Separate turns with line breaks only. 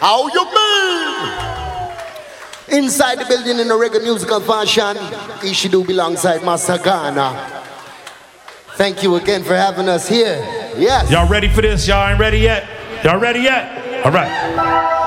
How you mean? Inside the building in a reggae musical fashion, Ishidu alongside Master Ghana. Thank you again for having us here. Yes.
Y'all ready for this? Y'all ain't ready yet? Y'all ready yet? All right.